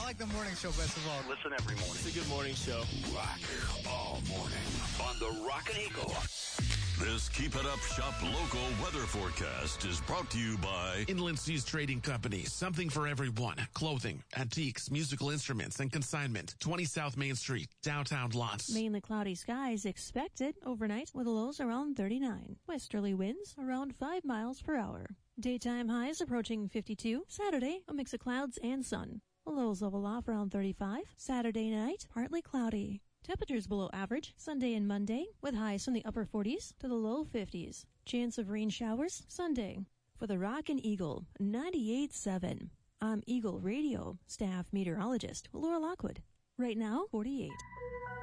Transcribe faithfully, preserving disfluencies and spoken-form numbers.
like the morning show best of all. Listen every morning. It's a good morning show. Rock all morning On the Rock and Eagle. This Keep It Up Shop local weather forecast is brought to you by Inland Seas Trading Company. Something for everyone. Clothing, antiques, musical instruments, and consignment. twenty South Main Street, downtown Lots. Mainly cloudy skies expected overnight with lows around thirty-nine. Westerly winds around five miles per hour. Daytime highs approaching fifty-two. Saturday, a mix of clouds and sun. Lows level off around thirty-five. Saturday night, partly cloudy. Temperatures below average Sunday and Monday, with highs from the upper forties to the low fifties. Chance of rain showers Sunday. For the Rock and Eagle, ninety-eight point seven. I'm Eagle Radio staff meteorologist Laura Lockwood. Right now, forty-eight.